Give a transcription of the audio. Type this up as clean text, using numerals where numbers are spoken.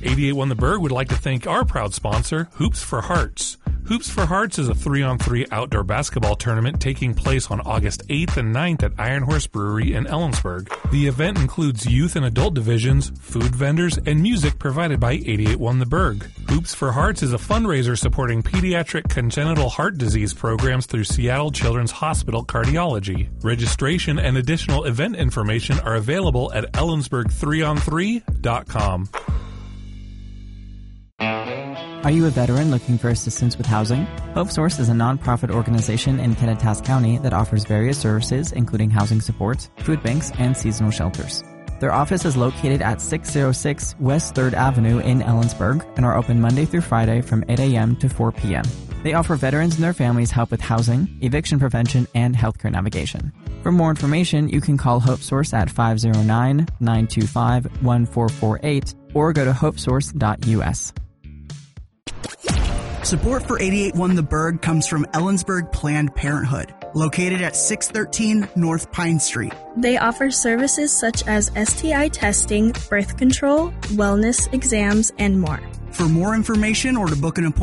881 The Berg would like to thank our proud sponsor, Hoops for Hearts. Hoops for Hearts is a 3-on-3 outdoor basketball tournament taking place on August 8th and 9th at Iron Horse Brewery in Ellensburg. The event includes youth and adult divisions, food vendors, and music provided by 881 The Berg. Hoops for Hearts is a fundraiser supporting pediatric congenital heart disease programs through Seattle Children's Hospital Cardiology. Registration and additional event information are available at ellensburg3on3.com. Are you a veteran looking for assistance with housing? Hope Source is a nonprofit organization in Kennetas County that offers various services including housing supports, food banks, and seasonal shelters. Their office is located at 606 West 3rd Avenue in Ellensburg and are open Monday through Friday from 8 a.m. to 4 p.m. They offer veterans and their families help with housing, eviction prevention, and healthcare navigation. For more information, you can call Hope Source at 509-925-1448 or go to hopesource.us. Support for 881 The Berg comes from Ellensburg Planned Parenthood, located at 613 North Pine Street. They offer services such as STI testing, birth control, wellness exams, and more. For more information or to book an appointment,